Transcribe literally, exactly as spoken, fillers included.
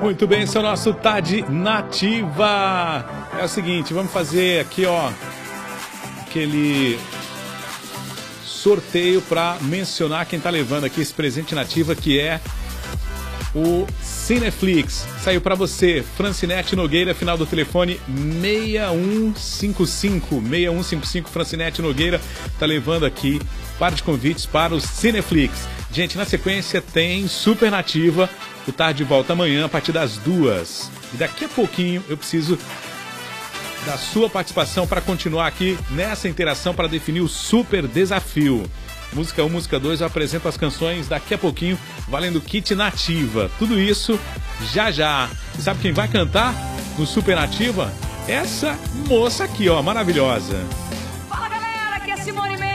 Muito bem, esse é o nosso Tarde Nativa. É o seguinte, vamos fazer aqui, ó, aquele sorteio para mencionar quem tá levando aqui esse presente nativa, que é o Cineflix. Saiu para você, Francinete Nogueira, final do telefone seis um cinco cinco. seis um cinco cinco, Francinete Nogueira tá levando aqui par de convites para o Cineflix. Gente, na sequência tem Super Nativa, o Tarde volta amanhã a partir das duas. E daqui a pouquinho eu preciso da sua participação para continuar aqui nessa interação para definir o super desafio. Música um, música dois, eu apresento as canções daqui a pouquinho, valendo kit nativa. Tudo isso já já. E sabe quem vai cantar no Super Nativa? Essa moça aqui, ó, maravilhosa.